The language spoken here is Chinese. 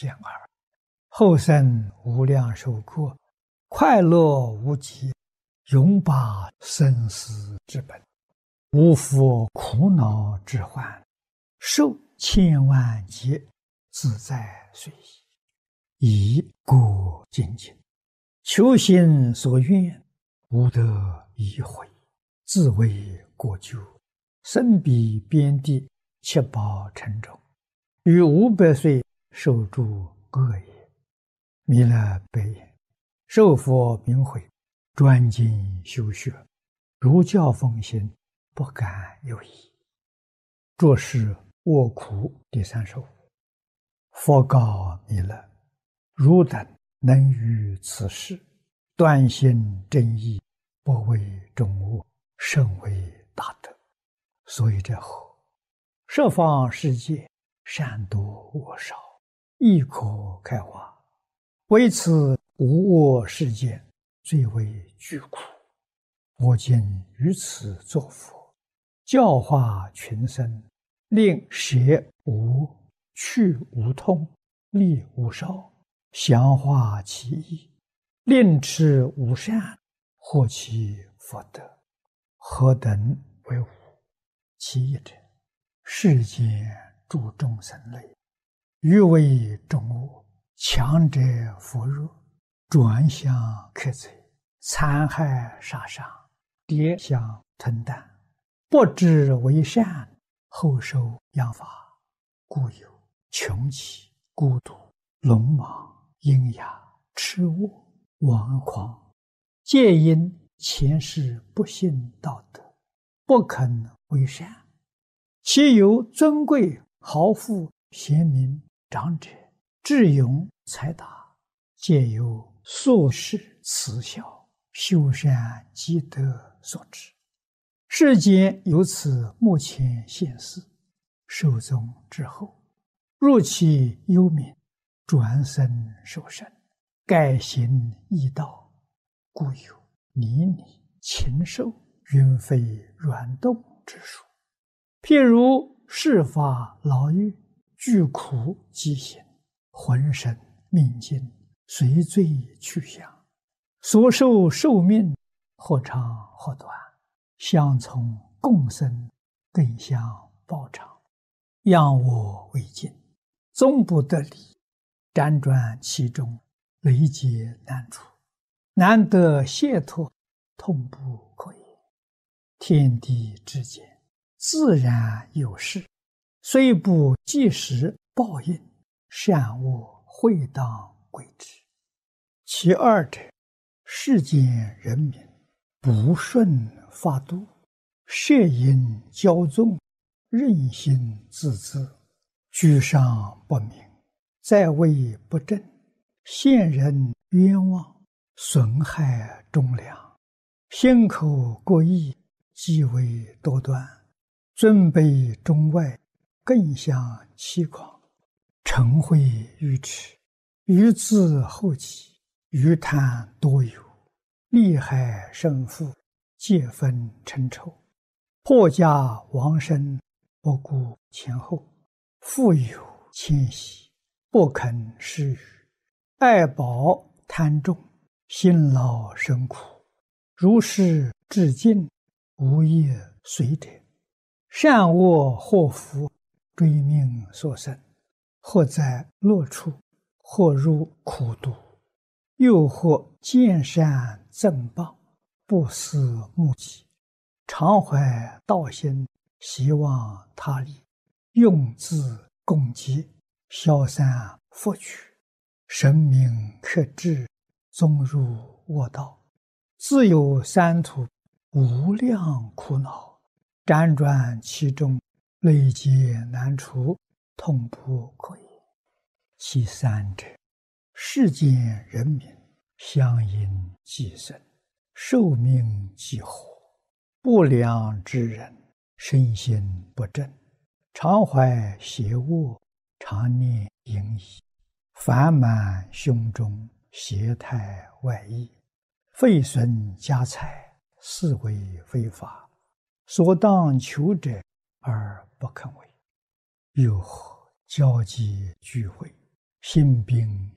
见耳。后生无量寿国，快乐无极，永拔生死之本，无复苦恼之患，受千万劫，自在随意，以故精进，求心所愿，无得已悔，自为国救，身彼边地，七宝城中，于500岁受诸恶业。弥勒白言：受佛明慧，专精修学，如教奉行，不敢有异。作是卧苦第35。佛告弥勒：汝等能于此事，断心真意，不为众恶，甚为大德。所以这后，十方世界善多恶少，亦可开化。为此无我世界，最为巨苦。我今于此作佛，教化群生，令舍无、去无痛，利无少，详化其意，令持无善，获其福德。何等为无？其一者，世间诸众生类，欲为众恶，强者扶弱，转向克贼，残害杀伤，跌相吞啖，不知为善，后受殃罚，故有穷奇、孤独、鲁莽、阴哑、痴误、顽狂，皆因前世不信道德，不肯为善。其有尊贵、豪富、贤明、长者、智勇、才达，皆由宿世慈孝、修善积德所致。世间由此目前现世，寿终之后，入其幽冥，转生受生，改行异道，故有泥泞、禽兽、云飞软动之术。譬如世法牢狱，具苦饥行，浑身命尽，随罪去向，所受寿命或长或短，相从共生，更相报偿，仰我为镜，终不得离，辗转其中，累劫难除，难得解脱，痛不可言。天地之间，自然有事，虽不即时报应，善恶会当归之。其二者，世间人民不顺法度，摄引骄纵，任性自恣，居上不明，在位不正，陷人冤枉，损害忠良，心口过意，极为多端，尊卑中外，更相欺诳，嗔恚愚痴，愚自后己，愚贪多有，利害胜负，皆分成仇，破家亡身，不顾前后，富有谦息，不肯施予，爱宝贪重，辛劳生苦，如是至尽，无业随者，善恶祸福，追命所生，或在乐处，或入苦毒，又或见善赠报，不思目己，常怀道心，希望他利，用自共济，消散福取，神明克制，终入恶道，自有三途，无量苦恼，辗转其中，累劫难除，痛不可言。其三者，世间人民相因寄生，寿命既活，不良之人，身心不正，常怀邪恶，常念淫逸，烦满胸中，邪态外溢，废损家财，是为非法，所当求者而不肯为。又或交际聚会， 心病